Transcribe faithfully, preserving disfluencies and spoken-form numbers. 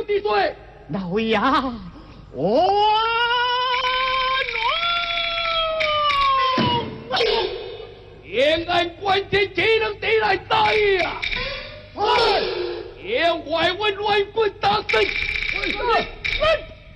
的罪。 老爷，我延安官军岂能敌来大意啊！哎，延外文乱棍打死！来来。